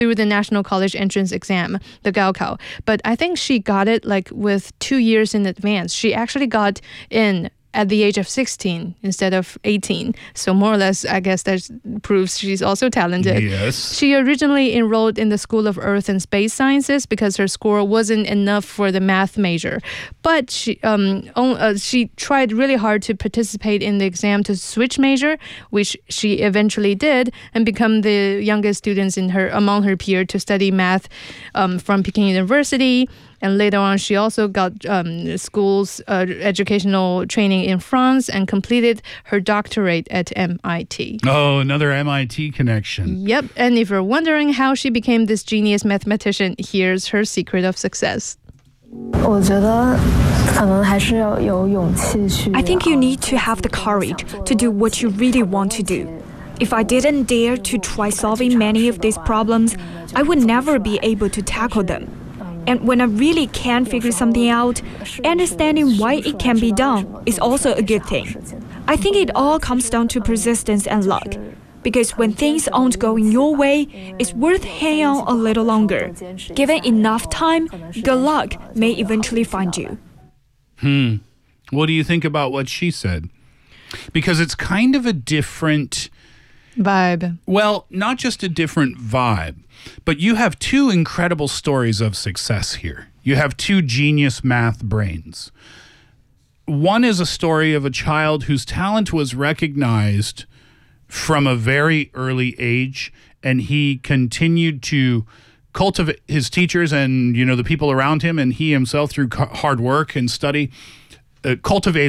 through the National College Entrance Exam, the Gaokao. But I think she got it like with 2 years in advance. She actually got in at the age of 16 instead of 18. So more or less, I guess that proves she's also talented. Yes. She originally enrolled in the School of Earth and Space Sciences because her score wasn't enough for the math major. But she tried really hard to participate in the exam to switch major, which she eventually did, and become the youngest students among her peers to study math from Peking University. And later on, she also got school's educational training in France and completed her doctorate at MIT. Oh, another MIT connection. Yep. And if you're wondering how she became this genius mathematician, here's her secret of success. I think you need to have the courage to do what you really want to do. If I didn't dare to try solving many of these problems, I would never be able to tackle them. And when I really can figure something out, understanding why it can be done is also a good thing. I think it all comes down to persistence and luck. Because when things aren't going your way, it's worth hanging on a little longer. Given enough time, good luck may eventually find you. What do you think about what she said? Because it's kind of a different vibe. Well, not just a different vibe, but you have two incredible stories of success here. You have two genius math brains. One is a story of a child whose talent was recognized from a very early age, and he continued to cultivate his teachers and, the people around him, and he himself through hard work and study, cultivated